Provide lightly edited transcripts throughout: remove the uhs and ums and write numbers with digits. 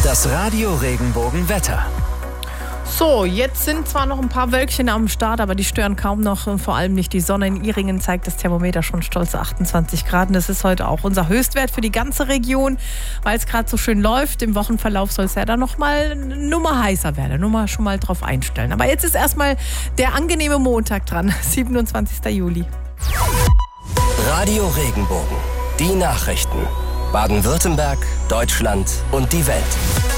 Das Radio Regenbogen Wetter. So, jetzt sind zwar noch ein paar Wölkchen am Start, aber die stören kaum noch. Vor allem nicht die Sonne. In Ihringen zeigt das Thermometer schon stolze 28 Grad. Und das ist heute auch unser Höchstwert für die ganze Region, weil es gerade so schön läuft. Im Wochenverlauf soll es ja dann noch mal eine Nummer heißer werden. Nur mal schon mal drauf einstellen. Aber jetzt ist erstmal der angenehme Montag dran, 27. Juli. Radio Regenbogen. Die Nachrichten. Baden-Württemberg, Deutschland und die Welt.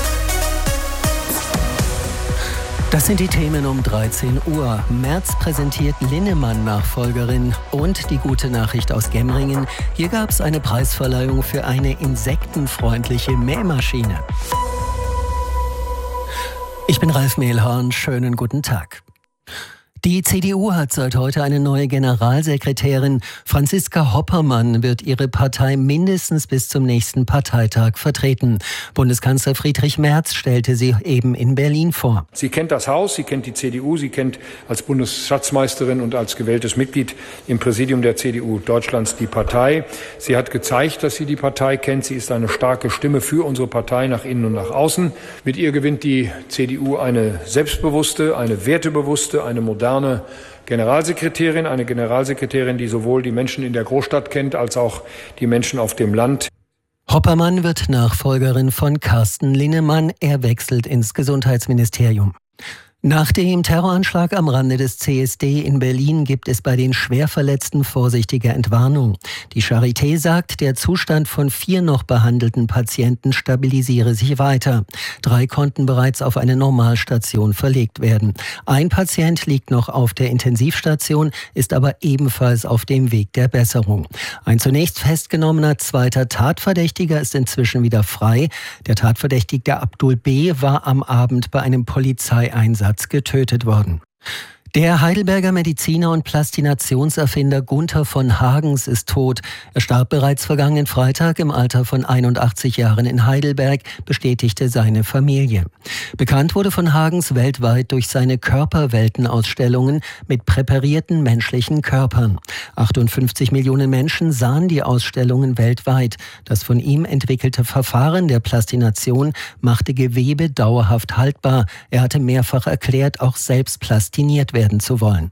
Das sind die Themen um 13 Uhr. Merz präsentiert Linnemann-Nachfolgerin und die gute Nachricht aus Gemmringen. Hier gab es eine Preisverleihung für eine insektenfreundliche Mähmaschine. Ich bin Ralf Mehlhorn, schönen guten Tag. Die CDU hat seit heute eine neue Generalsekretärin. Franziska Hoppermann wird ihre Partei mindestens bis zum nächsten Parteitag vertreten. Bundeskanzler Friedrich Merz stellte sie eben in Berlin vor. Sie kennt das Haus, sie kennt die CDU, sie kennt als Bundesschatzmeisterin und als gewähltes Mitglied im Präsidium der CDU Deutschlands die Partei. Sie hat gezeigt, dass sie die Partei kennt. Sie ist eine starke Stimme für unsere Partei nach innen und nach außen. Mit ihr gewinnt die CDU eine selbstbewusste, eine wertebewusste, eine moderne Generalsekretärin, eine Generalsekretärin, die sowohl die Menschen in der Großstadt kennt, als auch die Menschen auf dem Land. Hoppermann wird Nachfolgerin von Carsten Linnemann. Er wechselt ins Gesundheitsministerium. Nach dem Terroranschlag am Rande des CSD in Berlin gibt es bei den Schwerverletzten vorsichtige Entwarnung. Die Charité sagt, der Zustand von 4 noch behandelten Patienten stabilisiere sich weiter. 3 konnten bereits auf eine Normalstation verlegt werden. Ein Patient liegt noch auf der Intensivstation, ist aber ebenfalls auf dem Weg der Besserung. Ein zunächst festgenommener zweiter Tatverdächtiger ist inzwischen wieder frei. Der Tatverdächtige Abdul B. war am Abend bei einem Polizeieinsatz getötet worden. Der Heidelberger Mediziner und Plastinationserfinder Gunther von Hagens ist tot. Er starb bereits vergangenen Freitag im Alter von 81 Jahren in Heidelberg, bestätigte seine Familie. Bekannt wurde von Hagens weltweit durch seine Körperweltenausstellungen mit präparierten menschlichen Körpern. 58 Millionen Menschen sahen die Ausstellungen weltweit. Das von ihm entwickelte Verfahren der Plastination machte Gewebe dauerhaft haltbar. Er hatte mehrfach erklärt, auch selbst plastiniert werden zu wollen.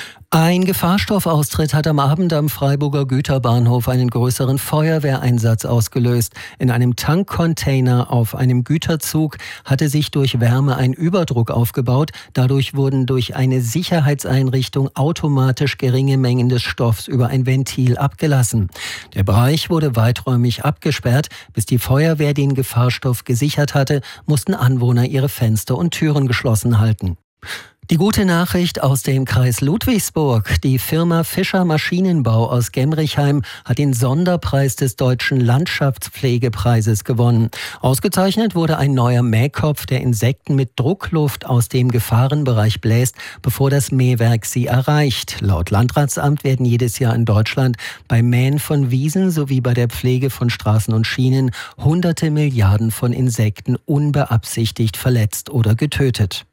Ein Gefahrstoffaustritt hat am Abend am Freiburger Güterbahnhof einen größeren Feuerwehreinsatz ausgelöst. In einem Tankcontainer auf einem Güterzug hatte sich durch Wärme ein Überdruck aufgebaut. Dadurch wurden durch eine Sicherheitseinrichtung automatisch geringe Mengen des Stoffs über ein Ventil abgelassen. Der Bereich wurde weiträumig abgesperrt. Bis die Feuerwehr den Gefahrstoff gesichert hatte, mussten Anwohner ihre Fenster und Türen geschlossen halten. Die gute Nachricht aus dem Kreis Ludwigsburg. Die Firma Fischer Maschinenbau aus Gemrichheim hat den Sonderpreis des Deutschen Landschaftspflegepreises gewonnen. Ausgezeichnet wurde ein neuer Mähkopf, der Insekten mit Druckluft aus dem Gefahrenbereich bläst, bevor das Mähwerk sie erreicht. Laut Landratsamt werden jedes Jahr in Deutschland beim Mähen von Wiesen sowie bei der Pflege von Straßen und Schienen hunderte Milliarden von Insekten unbeabsichtigt verletzt oder getötet.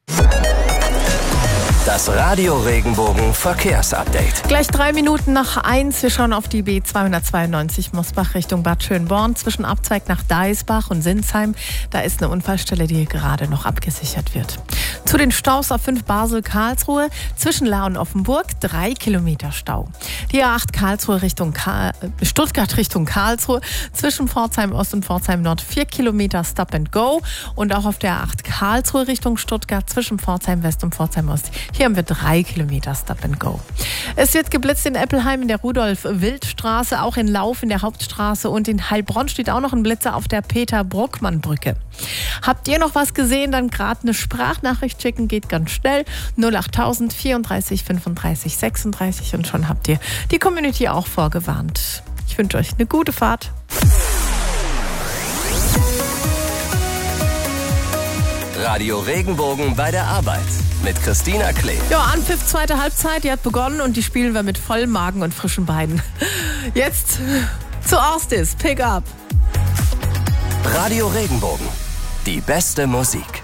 Das Radio Regenbogen Verkehrsupdate. Gleich 3 Minuten nach 1. Wir schauen auf die B292 Mosbach Richtung Bad Schönborn zwischen Abzweig nach Deisbach und Sinsheim. Da ist eine Unfallstelle, die gerade noch abgesichert wird. Zu den Staus A5 Basel-Karlsruhe zwischen Lahr und Offenburg 3 Kilometer Stau. Die A8 Karlsruhe Stuttgart Richtung Karlsruhe zwischen Pforzheim Ost und Pforzheim Nord 4 Kilometer Stop and Go. Und auch auf der A8 Karlsruhe Richtung Stuttgart zwischen Pforzheim West und Pforzheim Ost. Hier haben wir 3 Kilometer Stop and Go. Es wird geblitzt in Eppelheim in der Rudolf-Wild-Straße, auch in Lauf in der Hauptstraße und in Heilbronn steht auch noch ein Blitzer auf der Peter-Bruckmann-Brücke. Habt ihr noch was gesehen, dann gerade eine Sprachnachricht schicken, geht ganz schnell. 08000 34 35 36 und schon habt ihr die Community auch vorgewarnt. Ich wünsche euch eine gute Fahrt. Radio Regenbogen bei der Arbeit mit Christina Klee. Ja, Anpfiff, zweite Halbzeit, die hat begonnen und die spielen wir mit vollem Magen und frischen Beinen. Jetzt zu Orstis, Pick Up. Radio Regenbogen, die beste Musik.